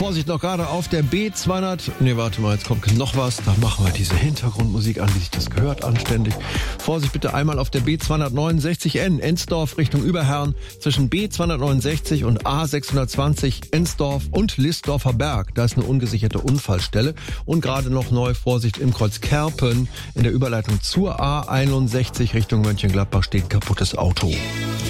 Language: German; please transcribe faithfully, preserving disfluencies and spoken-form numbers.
Vorsicht noch gerade auf der B zweihundert. Ne, warte mal, jetzt kommt noch was. Da machen wir diese Hintergrundmusik an, wie sich das gehört, anständig. Vorsicht bitte einmal auf der B zweihundertneunundsechzig N, Ensdorf Richtung Überherrn. Zwischen B zweihundertneunundsechzig und A sechshundertzwanzig, Ensdorf und Listdorfer Berg. Da ist eine ungesicherte Unfallstelle. Und gerade noch neu, Vorsicht im Kreuz Kerpen. In der Überleitung zur A einundsechzig Richtung Mönchengladbach steht ein kaputtes Auto.